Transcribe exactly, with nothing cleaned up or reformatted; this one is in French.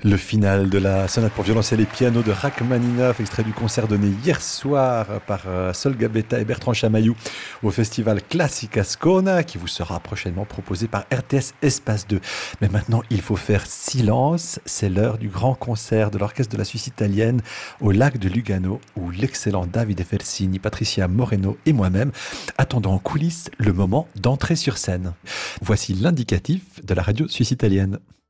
Le final de la sonate pour violoncelle et piano de Rachmaninoff, extrait du concert donné hier soir par Sol Gabetta et Bertrand Chamaillou au festival Classic Ascona, qui vous sera prochainement proposé par R T S Espace deux. Mais maintenant, il faut faire silence. C'est l'heure du grand concert de l'Orchestre de la Suisse italienne au lac de Lugano, où l'excellent Davide Fersini, Patricia Moreno et moi-même attendons en coulisses le moment d'entrer sur scène. Voici l'indicatif de la radio suisse italienne.